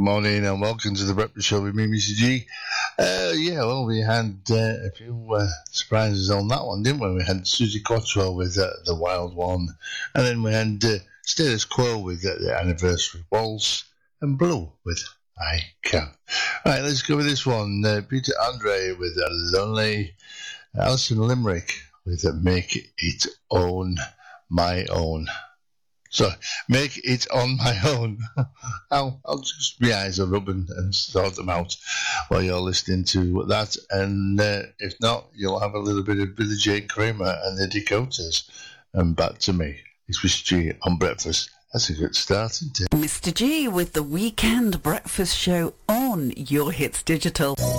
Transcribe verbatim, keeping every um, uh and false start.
morning and welcome to the Breakfast Show with me, Mister G. Uh, yeah, well, we had uh, a few uh, surprises on that one, didn't we? We had Suzi Quatro with uh, The Wild One, and then we had uh, Status Quo with uh, the Anniversary Waltz, and Blue with I Can. Right, let's go with this one. Uh, Peter Andre with uh, Lonely, Alison Limerick with uh, Make It Own My Own. So, make it on my own. I'll, I'll just, my eyes are rubbing and sort them out while you're listening to that. And uh, if not, you'll have a little bit of Billie Jean Kramer and the Dakotas. And back to me. It's Mister G on breakfast. That's a good start, isn't it? Mister G with the Weekend Breakfast Show on Your Hits Digital.